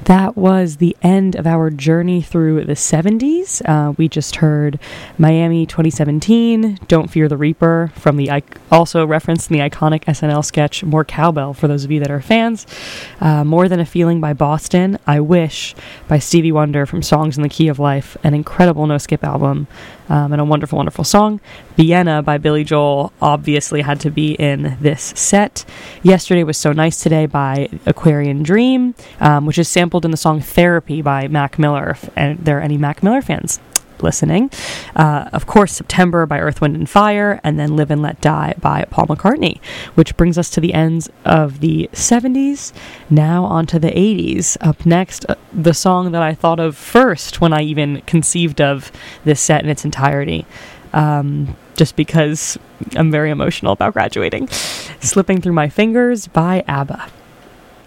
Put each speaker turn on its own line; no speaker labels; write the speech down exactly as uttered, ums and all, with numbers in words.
That was the end of our journey through the seventies. Uh, we just heard Miami twenty seventeen, Don't Fear the Reaper, from the also referenced in the iconic S N L sketch More Cowbell, for those of you that are fans. Uh, More Than a Feeling by Boston, I Wish by Stevie Wonder from Songs in the Key of Life, an incredible no-skip album, um, and a wonderful, wonderful song. Vienna by Billy Joel obviously had to be in this set. Yesterday Was So Nice Today by Aquarian Dream, um, which is sampled in the song Therapy by Mac Miller, if there are any Mac Miller fans listening. Uh, of course, September by Earth, Wind and Fire, and then Live and Let Die by Paul McCartney, which brings us to the ends of the seventies. Now onto the eighties. Up next, uh, the song that I thought of first when I even conceived of this set in its entirety. Um, just because I'm very emotional about graduating. Slipping Through My Fingers by ABBA.